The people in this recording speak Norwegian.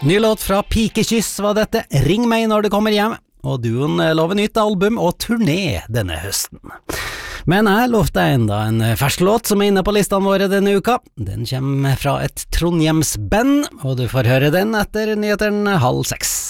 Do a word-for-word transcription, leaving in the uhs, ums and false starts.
Ny låt fra Pikekyss var dette, Ring meg når du kommer hjem, og duoen lover nytt album og turné denne høsten. Men jeg lovte deg enda en fersk låt som er inne på listene våre denne uka. Den kommer fra et Trondheims band, og du får høre den etter nyheteren halv seks.